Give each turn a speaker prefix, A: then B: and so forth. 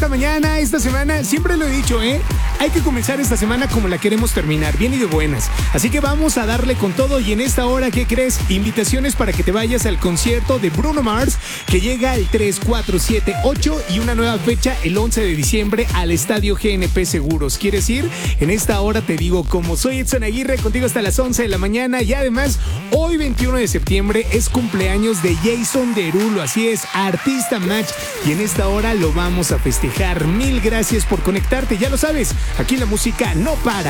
A: esta mañana, esta semana. Siempre lo he dicho, hay que comenzar esta semana como la queremos terminar, bien y de buenas. Así que vamos a darle con todo. Y en esta hora, ¿qué crees? Invitaciones para que te vayas al concierto de Bruno Mars, que llega el 3, 4, 7, 8 y una nueva fecha el 11 de diciembre al Estadio GNP Seguros. ¿Quieres ir? En esta hora te digo cómo. Soy Edson Aguirre, contigo hasta las 11 de la mañana. Y además, hoy 21 de septiembre es cumpleaños de Jason Derulo. Así es, Artista Match. Y en esta hora lo vamos a festejar. Mil gracias por conectarte. Ya lo sabes, aquí la música no para.